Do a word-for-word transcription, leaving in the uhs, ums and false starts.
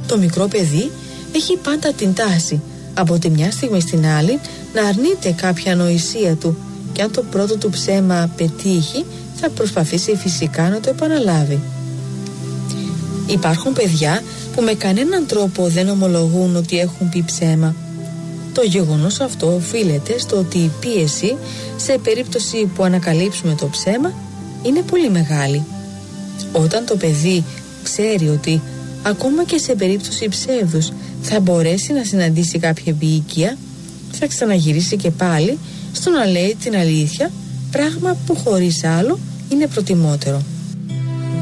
Το μικρό παιδί έχει πάντα την τάση από τη μια στιγμή στην άλλη να αρνείται κάποια ανοησία του, και αν το πρώτο του ψέμα πετύχει θα προσπαθήσει φυσικά να το επαναλάβει. Υπάρχουν παιδιά που με κανέναν τρόπο δεν ομολογούν ότι έχουν πει ψέμα. Το γεγονός αυτό οφείλεται στο ότι η πίεση σε περίπτωση που ανακαλύψουμε το ψέμα είναι πολύ μεγάλη. Όταν το παιδί ξέρει ότι ακόμα και σε περίπτωση ψεύδους θα μπορέσει να συναντήσει κάποια επίοικια, θα ξαναγυρίσει και πάλι στο να λέει την αλήθεια, πράγμα που χωρίς άλλο είναι προτιμότερο.